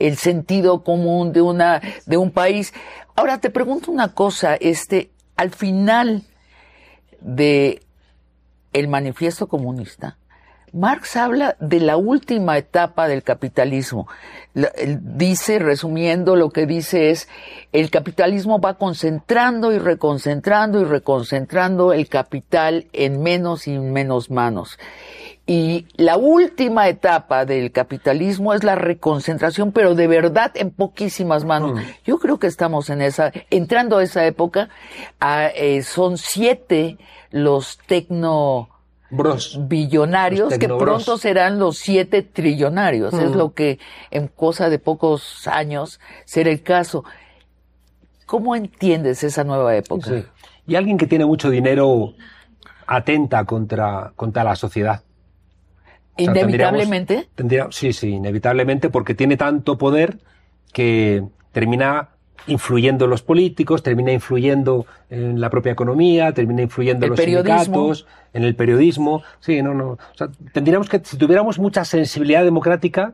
el sentido común de un país. Ahora te pregunto una cosa, al final de el Manifiesto Comunista, Marx habla de la última etapa del capitalismo. Dice, resumiendo, lo que dice es, el capitalismo va concentrando y reconcentrando el capital en menos y menos manos. Y la última etapa del capitalismo es la reconcentración, pero de verdad en poquísimas manos. Yo creo que estamos entrando a esa época. Son 7 los billonarios, que pronto serán los 7 trillonarios. Es lo que en cosa de pocos años será el caso. ¿Cómo entiendes esa nueva época? Sí. Y alguien que tiene mucho dinero atenta contra la sociedad. ¿Inevitablemente? Sí, inevitablemente, porque tiene tanto poder que termina influyendo en los políticos, termina influyendo en la propia economía, termina influyendo en los sindicatos, en el periodismo. Sí, O sea, tendríamos que, si tuviéramos mucha sensibilidad democrática,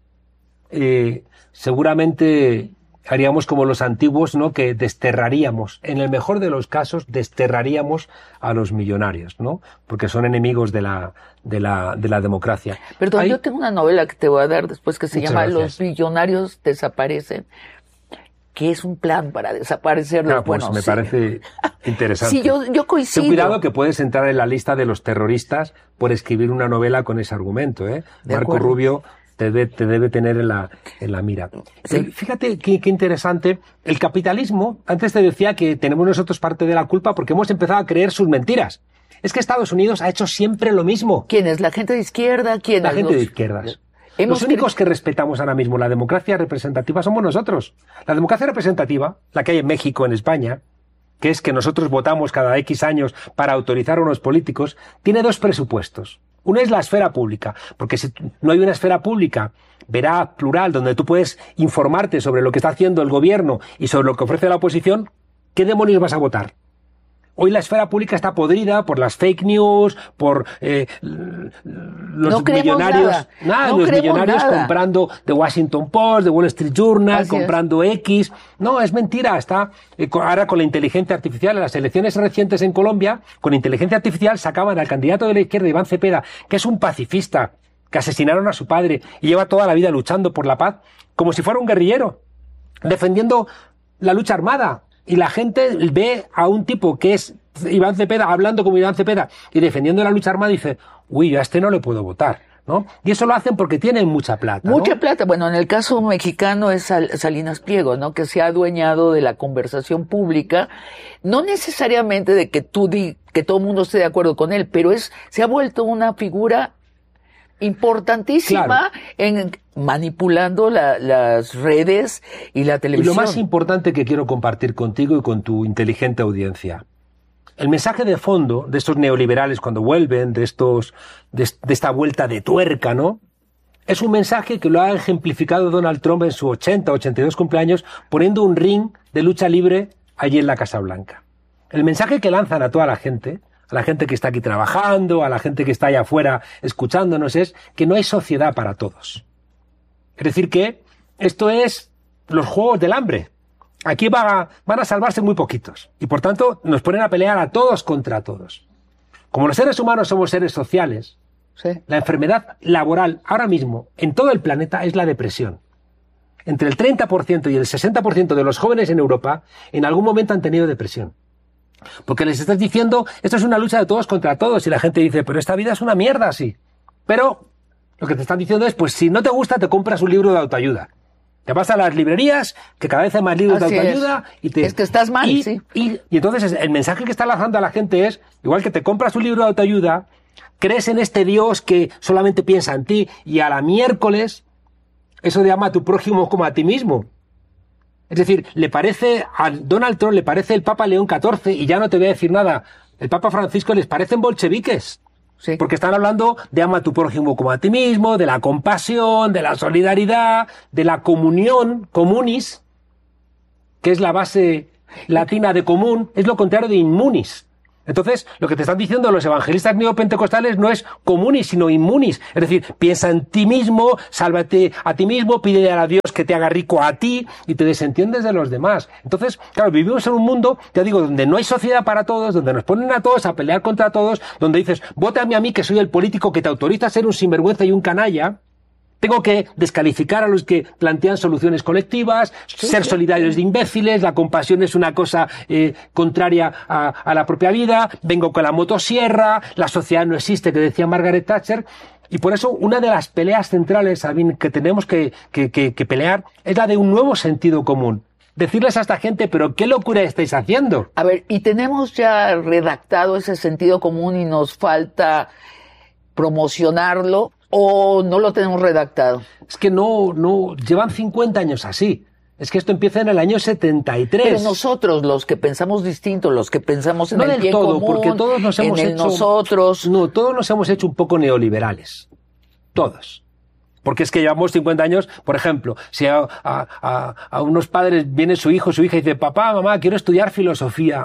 seguramente haríamos como los antiguos, ¿no? Que desterraríamos, en el mejor de los casos, desterraríamos a los millonarios, ¿no? Porque son enemigos de la democracia. Perdón, yo tengo una novela que te voy a dar después que se llama Los billonarios desaparecen, que es un plan para desaparecerlos. Pues me parece interesante. Sí, yo coincido. Ten cuidado que puedes entrar en la lista de los terroristas por escribir una novela con ese argumento, ¿eh? Marco Rubio te debe tener en la mira. Sí. Fíjate qué interesante. El capitalismo, antes te decía que tenemos nosotros parte de la culpa porque hemos empezado a creer sus mentiras. Es que Estados Unidos ha hecho siempre lo mismo. ¿Quién es? ¿La gente de izquierda? ¿Quién es? La es? gente de izquierdas. Los únicos que respetamos ahora mismo la democracia representativa somos nosotros. La democracia representativa, la que hay en México, en España, que es que nosotros votamos cada X años para autorizar a unos políticos, tiene 2 presupuestos. Uno es la esfera pública, porque si no hay una esfera pública veraz, plural, donde tú puedes informarte sobre lo que está haciendo el gobierno y sobre lo que ofrece la oposición, ¿qué demonios vas a votar? Hoy la esfera pública está podrida por las fake news, por los millonarios, los millonarios comprando The Washington Post, The Wall Street Journal, comprando X. No, es mentira. Está ahora con la inteligencia artificial. En las elecciones recientes en Colombia, con inteligencia artificial sacaban al candidato de la izquierda, Iván Cepeda, que es un pacifista, que asesinaron a su padre y lleva toda la vida luchando por la paz, como si fuera un guerrillero, defendiendo la lucha armada. Y la gente ve a un tipo que es Iván Cepeda, hablando como Iván Cepeda y defendiendo la lucha armada, y dice, uy, yo a este no le puedo votar, ¿no? Y eso lo hacen porque tienen mucha plata, ¿no? Mucha plata. Bueno, en el caso mexicano es Salinas Pliego, ¿no? Que se ha adueñado de la conversación pública, no necesariamente de que que todo el mundo esté de acuerdo con él, pero se ha vuelto una figura importantísima en manipulando las redes y la televisión. Y lo más importante que quiero compartir contigo y con tu inteligente audiencia. El mensaje de fondo de estos neoliberales cuando vuelven, de esta vuelta de tuerca, ¿no? Es un mensaje que lo ha ejemplificado Donald Trump en su 82 cumpleaños, poniendo un ring de lucha libre allí en la Casa Blanca. El mensaje que lanzan a toda la gente que está aquí trabajando, a la gente que está allá afuera escuchándonos, es que no hay sociedad para todos. Es decir, que esto es los juegos del hambre. Aquí van a salvarse muy poquitos. Y por tanto nos ponen a pelear a todos contra todos. Como los seres humanos somos seres sociales, la enfermedad laboral ahora mismo en todo el planeta es la depresión. Entre el 30% y el 60% de los jóvenes en Europa en algún momento han tenido depresión. Porque les estás diciendo, esto es una lucha de todos contra todos, y la gente dice, pero esta vida es una mierda así. Pero lo que te están diciendo es, pues si no te gusta, te compras un libro de autoayuda. Te vas a las librerías, que cada vez hay más libros de autoayuda. Es que estás mal, y entonces el mensaje que está lanzando a la gente es, igual que te compras un libro de autoayuda, crees en este Dios que solamente piensa en ti, y a la miércoles, eso de ama a tu prójimo como a ti mismo. Es decir, a Donald Trump le parece el Papa León XIV, y ya no te voy a decir nada, el Papa Francisco les parecen bolcheviques. Sí. Porque están hablando de ama a tu prójimo como a ti mismo, de la compasión, de la solidaridad, de la comunión, comunis, que es la base latina de común, es lo contrario de inmunis. Entonces, lo que te están diciendo los evangelistas neopentecostales no es comunis, sino inmunis. Es decir, piensa en ti mismo, sálvate a ti mismo, pídele a Dios que te haga rico a ti y te desentiendes de los demás. Entonces, claro, vivimos en un mundo, ya digo, donde no hay sociedad para todos, donde nos ponen a todos a pelear contra todos, donde dices, vótame a mí que soy el político que te autoriza a ser un sinvergüenza y un canalla. Tengo que descalificar a los que plantean soluciones colectivas, ser solidarios de imbéciles, la compasión es una cosa contraria a la propia vida, vengo con la motosierra, la sociedad no existe, que decía Margaret Thatcher, y por eso una de las peleas centrales, Sabine, que tenemos que pelear es la de un nuevo sentido común. Decirles a esta gente, pero ¿qué locura estáis haciendo? A ver, y tenemos ya redactado ese sentido común y nos falta promocionarlo. ¿O no lo tenemos redactado? Es que no, llevan 50 años así. Es que esto empieza en el año 73. Pero nosotros, los que pensamos distinto, los que pensamos en no el bien todo, común, porque todos nos hemos en el hecho, nosotros... No, todos nos hemos hecho un poco neoliberales. Todos. Porque es que llevamos 50 años, por ejemplo, si a unos padres viene su hijo, su hija y dice, papá, mamá, quiero estudiar filosofía.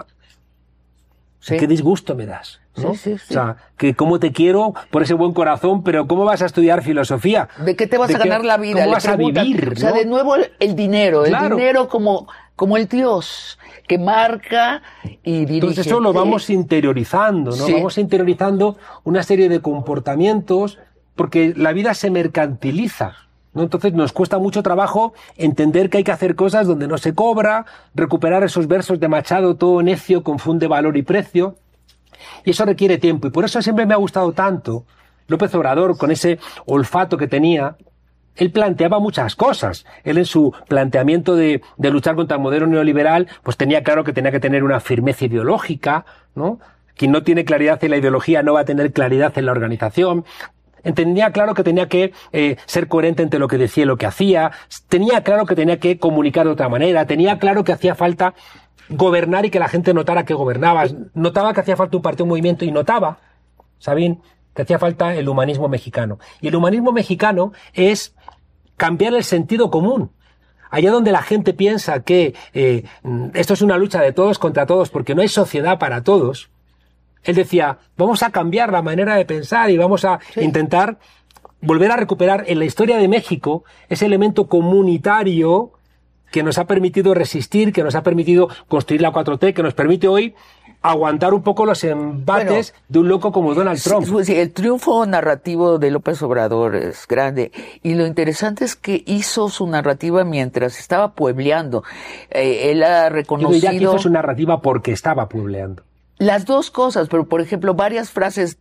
Sí. Qué disgusto me das, ¿no? Sí. O sea, que cómo te quiero por ese buen corazón, pero ¿cómo vas a estudiar filosofía? ¿De qué te vas a ganar la vida? ¿Cómo vas a vivir? O sea, de nuevo el dinero. Claro. El dinero como el Dios que marca y dirige. Entonces eso lo vamos interiorizando, ¿no? Sí. Vamos interiorizando una serie de comportamientos porque la vida se mercantiliza, ¿no? Entonces nos cuesta mucho trabajo entender que hay que hacer cosas donde no se cobra, recuperar esos versos de Machado, todo necio confunde valor y precio, y eso requiere tiempo, y por eso siempre me ha gustado tanto López Obrador, con ese olfato que tenía. Él planteaba muchas cosas. Él en su planteamiento de luchar contra el modelo neoliberal, pues tenía claro que tenía que tener una firmeza ideológica, ¿no? Quien no tiene claridad en la ideología no va a tener claridad en la organización. Entendía claro que tenía que ser coherente entre lo que decía y lo que hacía, tenía claro que tenía que comunicar de otra manera, tenía claro que hacía falta gobernar y que la gente notara que gobernabas, notaba que hacía falta un partido, un movimiento y notaba, Sabine, que hacía falta el humanismo mexicano. Y el humanismo mexicano es cambiar el sentido común. Allá donde la gente piensa que esto es una lucha de todos contra todos porque no hay sociedad para todos, él decía, vamos a cambiar la manera de pensar y vamos a intentar volver a recuperar en la historia de México ese elemento comunitario que nos ha permitido resistir, que nos ha permitido construir la 4T, que nos permite hoy aguantar un poco los embates de un loco como Donald Trump. Sí, el triunfo narrativo de López Obrador es grande y lo interesante es que hizo su narrativa mientras estaba puebleando. Él ha reconocido... Yo diría que hizo su narrativa porque estaba puebleando. Las dos cosas, pero por ejemplo, varias frases.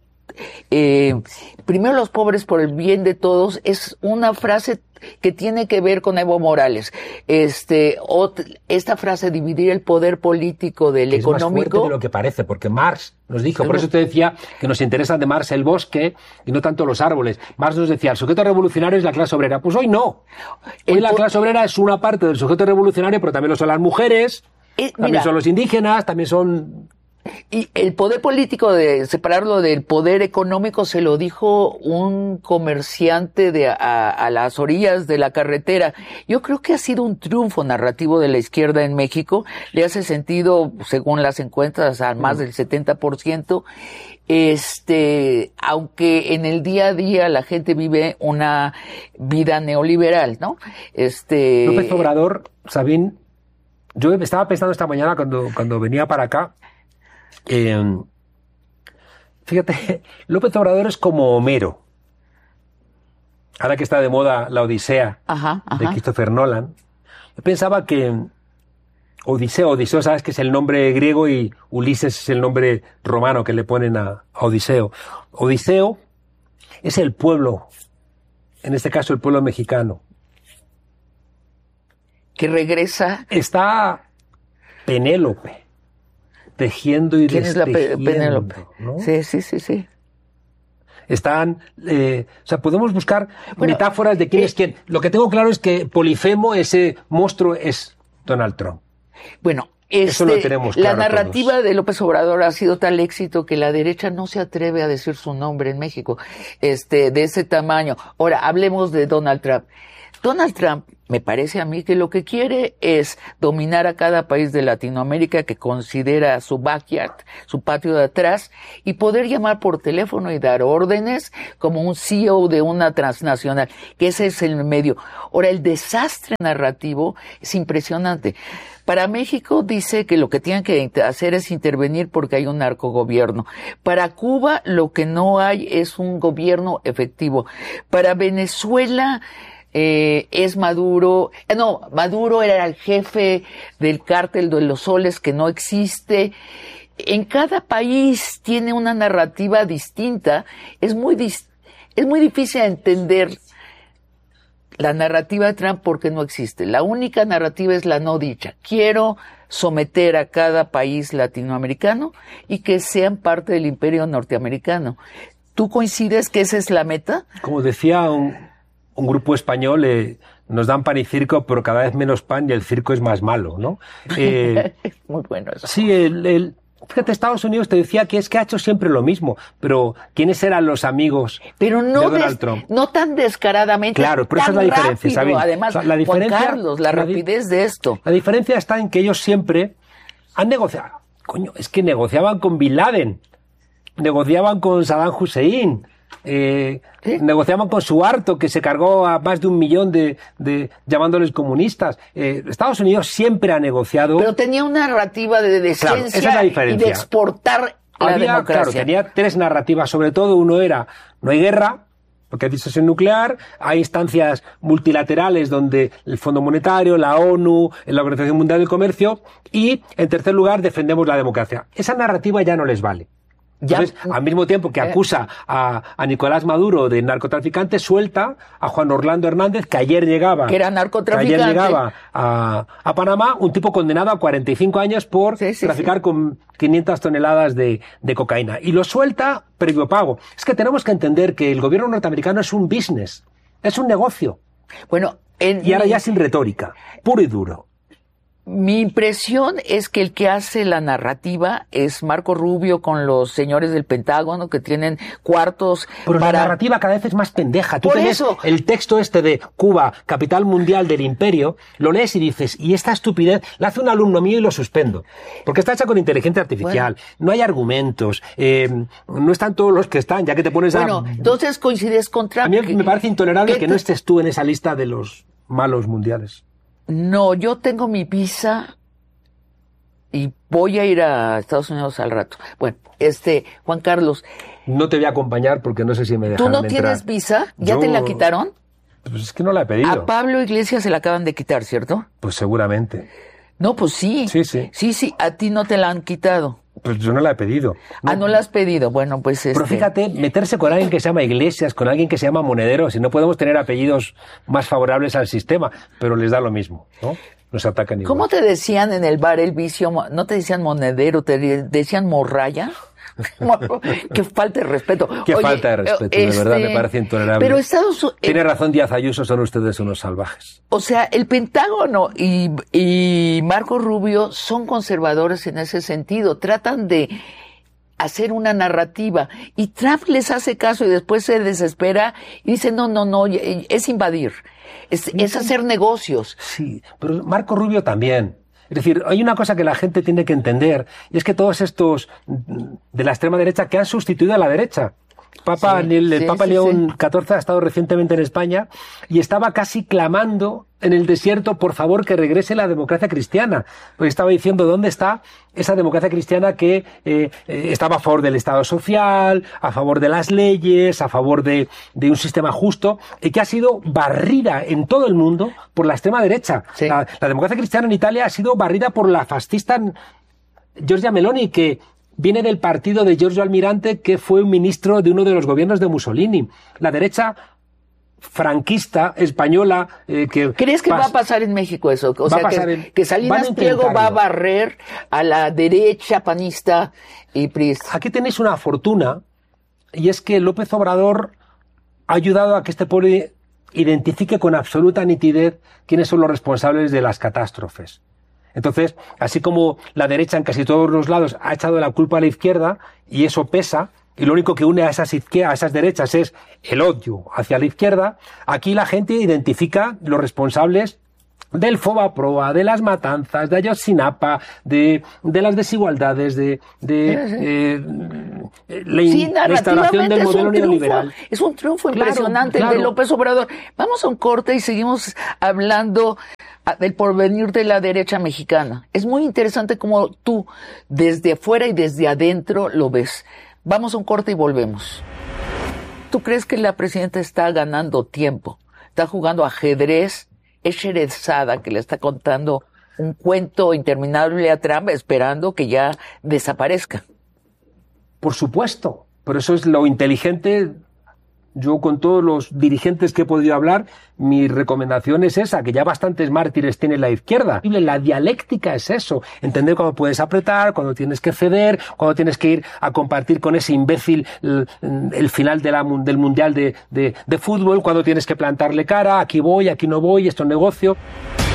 Primero los pobres por el bien de todos es una frase que tiene que ver con Evo Morales. Esta frase, dividir el poder político del económico. Es más fuerte de lo que parece, porque Marx nos dijo, por eso te decía que nos interesa de Marx el bosque y no tanto los árboles. Marx nos decía, el sujeto revolucionario es la clase obrera. Pues hoy no. Hoy la clase obrera es una parte del sujeto revolucionario, pero también lo son las mujeres, también son los indígenas, también son... Y el poder político, de separarlo del poder económico, se lo dijo un comerciante a las orillas de la carretera. Yo creo que ha sido un triunfo narrativo de la izquierda en México. Le hace sentido, según las encuestas, a más del 70%. Aunque en el día a día la gente vive una vida neoliberal, ¿no? López Obrador, Sabine, yo estaba pensando esta mañana cuando venía para acá. Fíjate, López Obrador es como Homero. Ahora que está de moda la Odisea de Christopher Nolan, yo pensaba que Odiseo, sabes que es el nombre griego y Ulises es el nombre romano que le ponen a Odiseo. Odiseo es el pueblo, en este caso el pueblo mexicano. Que regresa. Está Penélope. Tejiendo y destejiendo. ¿Quién es la Penélope? ¿No? Sí. Están, o sea, podemos buscar metáforas de quién es quién. Lo que tengo claro es que Polifemo, ese monstruo, es Donald Trump. Bueno, eso lo tenemos claro. La narrativa todos. de López Obrador ha sido tal éxito que la derecha no se atreve a decir su nombre en México, de ese tamaño. Ahora, hablemos de Donald Trump. Donald Trump, me parece a mí que lo que quiere es dominar a cada país de Latinoamérica que considera su backyard, su patio de atrás, y poder llamar por teléfono y dar órdenes como un CEO de una transnacional, que ese es el medio. Ahora, el desastre narrativo es impresionante. Para México dice que lo que tienen que hacer es intervenir porque hay un narcogobierno. Para Cuba lo que no hay es un gobierno efectivo. Para Venezuela es Maduro. Maduro era el jefe del cártel de los soles que no existe. En cada país tiene una narrativa distinta. Es muy difícil entender la narrativa de Trump porque no existe. La única narrativa es la no dicha. Quiero someter a cada país latinoamericano y que sean parte del imperio norteamericano. ¿Tú coincides que esa es la meta? Como decía un grupo español, nos dan pan y circo, pero cada vez menos pan y el circo es más malo, ¿no? Muy bueno eso. Sí, fíjate, Estados Unidos te decía que es que ha hecho siempre lo mismo, pero ¿quiénes eran los amigos de Donald Trump? No tan descaradamente. Claro, pero esa es la diferencia, ¿sabes? Además, o sea, la diferencia, Juan Carlos, la rapidez de esto. La diferencia está en que ellos siempre han negociado. Coño, es que negociaban con Bin Laden, negociaban con Saddam Hussein, negociaban con Suharto, que se cargó a más de 1 millón llamándoles comunistas. Estados Unidos siempre ha negociado. Pero tenía una narrativa de decencia, claro, esa es la diferencia. Y de exportar la democracia. Claro, tenía 3 narrativas, sobre todo. Uno era, no hay guerra, porque hay disuasión nuclear, hay instancias multilaterales donde el Fondo Monetario, la ONU, la Organización Mundial del Comercio, y, en tercer lugar, defendemos la democracia. Esa narrativa ya no les vale. Entonces, al mismo tiempo que acusa a Nicolás Maduro de narcotraficante, suelta a Juan Orlando Hernández, que ayer llegaba, que era narcotraficante, que ayer llegaba a Panamá, un tipo condenado a 45 años por traficar con 500 toneladas de cocaína. Y lo suelta previo pago. Es que tenemos que entender que el gobierno norteamericano es un business, es un negocio. Bueno, y ahora ya sin retórica, puro y duro. Mi impresión es que el que hace la narrativa es Marco Rubio con los señores del Pentágono que tienen cuartos. Pero la narrativa cada vez es más pendeja. Tú Por tenés eso. El texto este de Cuba, capital mundial del imperio, lo lees y dices, y esta estupidez la hace un alumno mío y lo suspendo. Porque está hecha con inteligencia artificial, no hay argumentos, no están todos los que están, ya que te pones Bueno, entonces coincides con Trump. A mí me parece intolerable que no estés tú en esa lista de los malos mundiales. No, yo tengo mi visa y voy a ir a Estados Unidos al rato. Bueno, Juan Carlos. No te voy a acompañar porque no sé si me dejarán entrar. ¿Tú no tienes visa? ¿Ya te la quitaron? Pues es que no la he pedido. A Pablo Iglesias se la acaban de quitar, ¿cierto? Pues seguramente. No, pues sí. Sí, a ti no te la han quitado. Pues yo no la he pedido. No la has pedido. Bueno, pues Pero fíjate, meterse con alguien que se llama Iglesias, con alguien que se llama Monedero, si no podemos tener apellidos más favorables al sistema, pero les da lo mismo, ¿no? Nos atacan igual. ¿Cómo te decían en el bar El Vicio? ¿No te decían Monedero? ¿Te decían Morraya? Qué falta de respeto. Qué falta de respeto, de verdad, me parece intolerable. Pero Tiene razón Díaz Ayuso, son ustedes unos salvajes. O sea, el Pentágono y Marco Rubio son conservadores en ese sentido. Tratan de hacer una narrativa y Trump les hace caso y después se desespera y dice no, es invadir, es hacer negocios. Sí, pero Marco Rubio también. Es decir, hay una cosa que la gente tiene que entender, y es que todos estos de la extrema derecha que han sustituido a la derecha. El Papa León XIV ha estado recientemente en España y estaba casi clamando en el desierto, por favor, que regrese la democracia cristiana. Porque estaba diciendo dónde está esa democracia cristiana que estaba a favor del Estado social, a favor de las leyes, a favor de un sistema justo, y que ha sido barrida en todo el mundo por la extrema derecha. Sí. La democracia cristiana en Italia ha sido barrida por la fascista Giorgia Meloni, que viene del partido de Giorgio Almirante, que fue un ministro de uno de los gobiernos de Mussolini. La derecha franquista española que... ¿Crees que va a pasar en México eso? O sea, que Salinas Pliego va a barrer a la derecha panista y priista. Aquí tenéis una fortuna, y es que López Obrador ha ayudado a que este pueblo identifique con absoluta nitidez quiénes son los responsables de las catástrofes. Entonces, así como la derecha en casi todos los lados ha echado la culpa a la izquierda, y eso pesa, y lo único que une a esas derechas es el odio hacia la izquierda, aquí la gente identifica los responsables del Fobaproa, de las matanzas, de Ayotzinapa, de las desigualdades, de la instauración del modelo neoliberal. Es un triunfo impresionante el de López Obrador. Vamos a un corte y seguimos hablando del porvenir de la derecha mexicana. Es muy interesante cómo tú, desde afuera y desde adentro, lo ves. Vamos a un corte y volvemos. ¿Tú crees que la presidenta está ganando tiempo? ¿Está jugando ajedrez? ¿Es Sherezada que le está contando un cuento interminable a Trump esperando que ya desaparezca? Por supuesto, pero eso es lo inteligente. Yo con todos los dirigentes que he podido hablar, mi recomendación es esa, que ya bastantes mártires tiene la izquierda. La dialéctica es eso, entender cuándo puedes apretar, cuándo tienes que ceder, cuándo tienes que ir a compartir con ese imbécil el final del Mundial de Fútbol, cuándo tienes que plantarle cara, aquí voy, aquí no voy, esto es negocio.